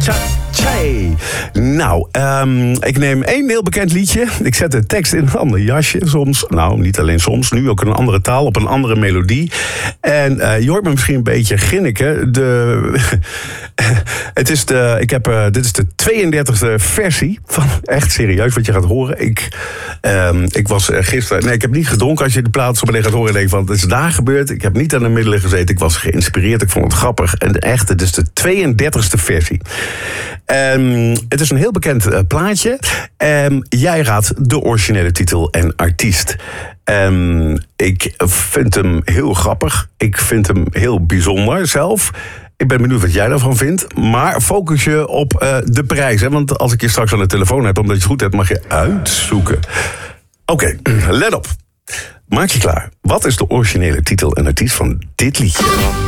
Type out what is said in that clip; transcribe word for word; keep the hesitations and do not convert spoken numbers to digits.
Tjai. Nou, um, ik neem één heel bekend liedje. Ik zet de tekst in een ander jasje soms. Nou, niet alleen soms. Nu ook in een andere taal, op een andere melodie. En uh, je hoort me misschien een beetje ginniken. De, het is de, ik heb, uh, dit is de tweeëndertigste versie van... Echt serieus wat je gaat horen. Ik, um, ik was gisteren... Nee, ik heb niet gedronken als je de plaat zo meteen gaat horen. En denk van, het is daar gebeurd. Ik heb niet aan de middelen gezeten. Ik was geïnspireerd. Ik vond het grappig. En echt, het is de tweeëndertigste versie. Um, het is een heel bekend uh, plaatje. Um, jij raadt de originele titel en artiest. Um, ik vind hem heel grappig. Ik vind hem heel bijzonder zelf. Ik ben benieuwd wat jij daarvan vindt. Maar focus je op uh, de prijs. Hè? Want als ik je straks aan de telefoon heb, omdat je het goed hebt, mag je uitzoeken. Oké, okay, let op. Maak je klaar. Wat is de originele titel en artiest van dit liedje?